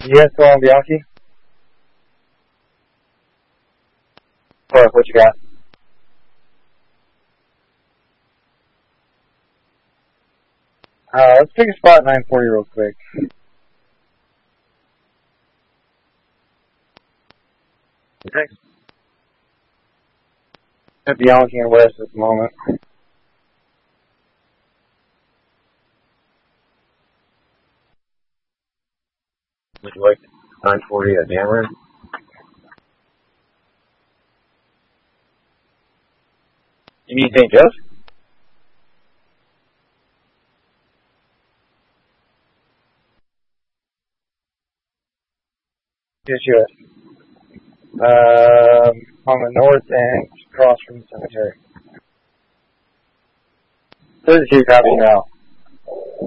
You guys still on Bianchi? What you got? Let's pick a spot at 940 real quick. Okay. At Bianchi and West at the moment. Would you like 940 at Dameron? You mean St. Joe's? Yes, you on the north end, across from the cemetery. 32 copy now.